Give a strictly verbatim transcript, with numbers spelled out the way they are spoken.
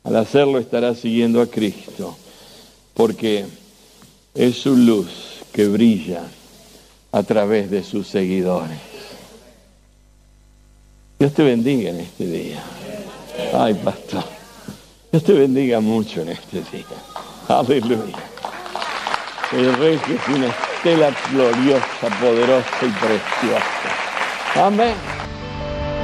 Al hacerlo estará siguiendo a Cristo, porque es su luz que brilla a través de sus seguidores. Dios te bendiga en este día. Ay, pastor. Dios te bendiga mucho en este día. Aleluya. El Rey que es una estela gloriosa, poderosa y preciosa. Amén.